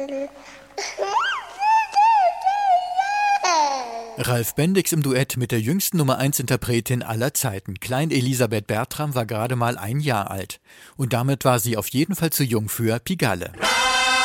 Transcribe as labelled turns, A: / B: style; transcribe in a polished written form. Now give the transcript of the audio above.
A: Ralf Bendix im Duett mit der jüngsten Nummer-1-Interpretin aller Zeiten. Klein Elisabeth Bertram war gerade mal 1 Jahr alt. Und damit war sie auf jeden Fall zu jung für Pigalle.